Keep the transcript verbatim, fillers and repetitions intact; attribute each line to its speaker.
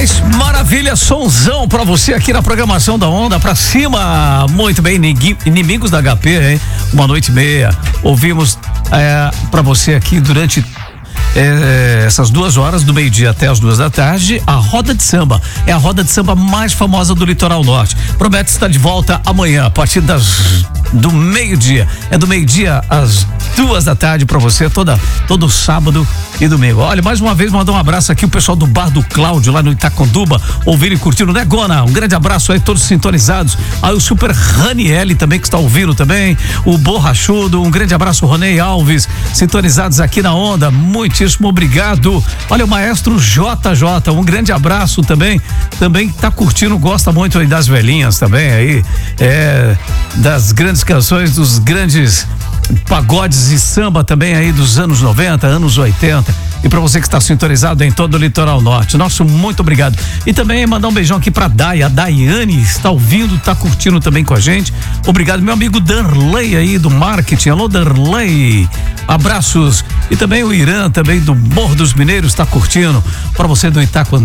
Speaker 1: Rapaz, maravilha, sonzão pra você aqui na programação da Onda, pra cima. Muito bem, inimigos da H P, hein? Uma noite e meia. Ouvimos é, pra você aqui durante É, essas duas horas, do meio-dia até as duas da tarde, a roda de samba. É a roda de samba mais famosa do Litoral Norte. Promete estar de volta amanhã, a partir das do meio-dia. É do meio-dia às duas da tarde pra você, toda, todo sábado e domingo. Olha, mais uma vez mandar um abraço aqui o pessoal do Bar do Cláudio, lá no Itaconduba, ouvindo e curtindo, né, Gona? Um grande abraço aí, todos sintonizados. Aí o Super Raniel também, que está ouvindo também. O Borrachudo, um grande abraço, Ronei Alves, sintonizados aqui na Onda. Muitíssimo obrigado. Olha, o maestro J J, um grande abraço também. Também tá curtindo, gosta muito aí das velhinhas também aí. É, das grandes canções, dos grandes pagodes e samba também aí dos anos noventa, anos oitenta. E para você que está sintonizado em todo o Litoral Norte, nosso muito obrigado. E também mandar um beijão aqui pra Day, a Daiane está ouvindo, está curtindo também com a gente. Obrigado, meu amigo Darley aí do marketing. Alô, Darley. Abraços. E também o Irã, também do Morro dos Mineiros, está curtindo. Para você do Itaco